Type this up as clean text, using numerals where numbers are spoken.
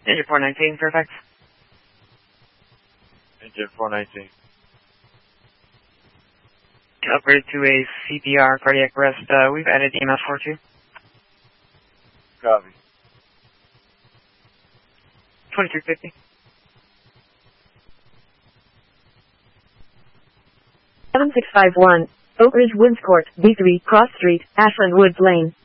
Engine 419, Fairfax. Engine 419. Upgraded to a CPR, cardiac arrest. We've added EMS 42. Copy. 2350. 7651, Oak Ridge Woods Court, B3, Cross Street, Ashland Woods Lane.